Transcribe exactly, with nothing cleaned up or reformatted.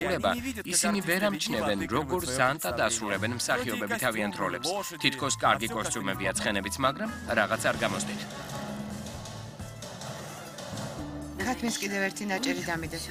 ულება, ისინი ვერ ამჩნევენ, როგორ ზანტა დასრულებენ მსახიობები თავიანთ როლებს. თითქოს კარგი კოსტიუმები აცხენებიც, მაგრამ რაღაც არ გამოსდით. ქათმის კიდევ ერთი ნაჭერი დამიდეთ.